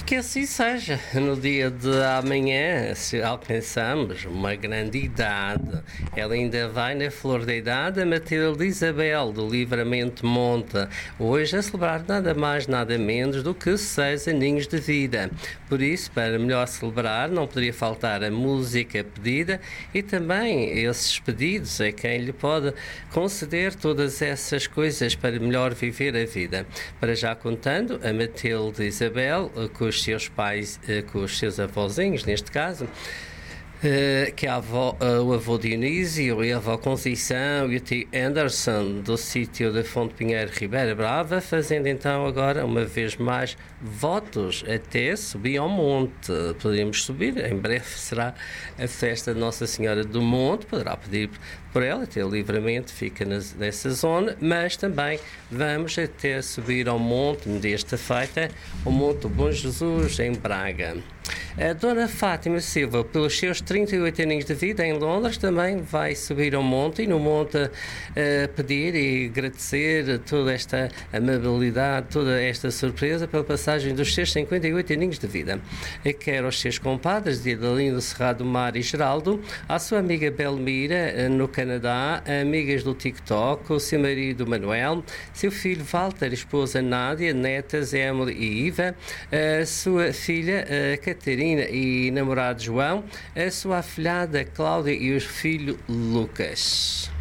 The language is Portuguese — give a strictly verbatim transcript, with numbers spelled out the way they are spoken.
Que assim seja. No dia de amanhã, se alcançamos uma grande idade, ela ainda vai na flor da idade, a Matilde Isabel, do Livramento Monte, hoje a celebrar nada mais, nada menos do que seis aninhos de vida. Por isso, para melhor celebrar, não poderia faltar a música pedida e também esses pedidos a quem lhe pode conceder todas essas coisas para melhor viver a vida. Para já contando, a Matilde Isabel, com os seus pais, com os seus avózinhos, neste caso, Uh, que a avó, uh, o avô Dionísio e a avó Conceição e o tio Anderson do sítio de Fonte Pinheiro, Ribeira Brava, fazendo então agora uma vez mais votos até subir ao monte. Podemos subir, em breve será a festa de Nossa Senhora do Monte, poderá pedir por ela, até o Livramento fica nas, nessa zona, mas também vamos até subir ao monte desta feita, o Monte do Bom Jesus em Braga. A Dona Fátima Silva, pelos seus trinta e oito aninhos de vida em Londres, também vai subir ao monte e no monte uh, pedir e agradecer toda esta amabilidade, toda esta surpresa pela passagem dos seus cinquenta e oito aninhos de vida. Quero aos seus compadres de Adalindo, Cerrado Mar e Geraldo, à sua amiga Belmira, uh, no Canadá, amigas do TikTok, o seu marido Manuel, seu filho Walter, esposa Nádia, netas Emily e Iva, a sua filha uh, Catarina e namorado João, a sua afilhada Cláudia e o filho Lucas.